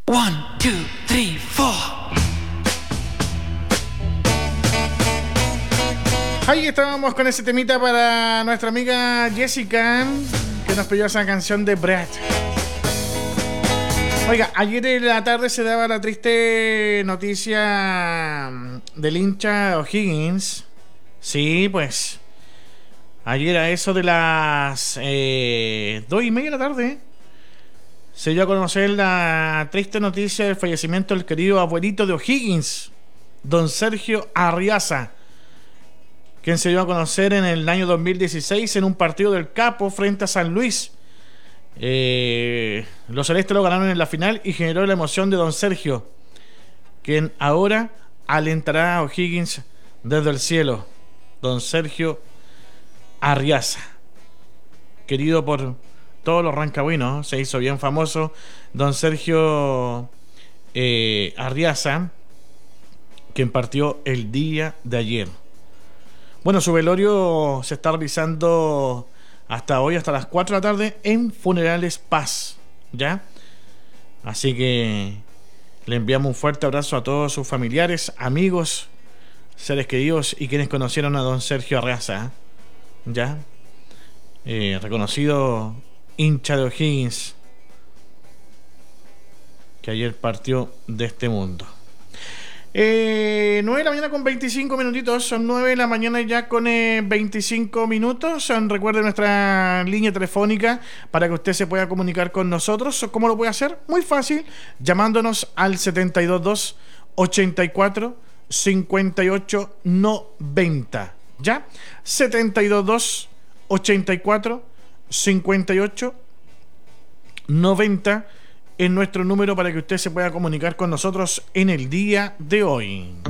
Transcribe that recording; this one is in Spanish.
One, two, three, four. Ahí estábamos con ese temita para nuestra amiga Jessica, que nos pidió esa canción de Brad. Oiga, ayer en la tarde se daba la triste noticia del hincha O'Higgins. Sí, pues ayer a eso de las 2:30 de la tarde se dio a conocer la triste noticia del fallecimiento del querido abuelito de O'Higgins, don Sergio Arriaza, quien se dio a conocer en el año 2016 en un partido del Capo frente a San Luis. Los celestes lo ganaron en la final y generó la emoción de don Sergio, quien ahora alentará a O'Higgins desde el cielo. Don Sergio Arriaza, querido por todos los rancagüinos, se hizo bien famoso don Sergio Arriaza, quien partió el día de ayer. Bueno, su velorio se está realizando hasta hoy, hasta las 4 de la tarde, en Funerales Paz, ¿ya? Así que le enviamos un fuerte abrazo a todos sus familiares, amigos, seres queridos y quienes conocieron a don Sergio Arriaza, ¿ya? Reconocido hincha de O'Higgins, que ayer partió de este mundo. 9 de la mañana con 25 minutitos. Son 9 de la mañana ya con 25 minutos. Recuerde nuestra línea telefónica para que usted se pueda comunicar con nosotros. ¿Cómo lo puede hacer? Muy fácil, llamándonos al 722 84 58 90. ¿Ya? 722 84 58 90 en nuestro número para que usted se pueda comunicar con nosotros en el día de hoy.